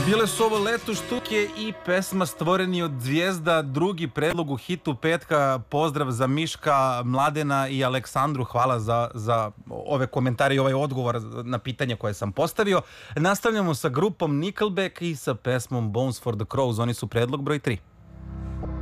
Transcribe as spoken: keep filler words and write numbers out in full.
Bile su ovo Leto štuke i pesma Stvoreni od zvijezda, drugi predlog u hitu petka. Pozdrav za Miška, Mladena i Aleksandru. Hvala za, za ove komentare i ovaj odgovor na pitanje koje sam postavio. Nastavljamo sa grupom Nickelback i sa pesmom Bones for the Crows. Oni su predlog broj tri.